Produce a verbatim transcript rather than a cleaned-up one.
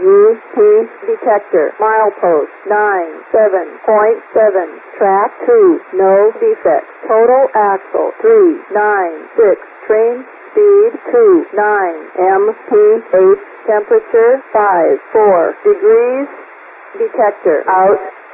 U P detector. Milepost nine seven point seven. Track two. No defects. Total axle three nine six. Train speed two nine. M P H temperature five four degrees. Detector out.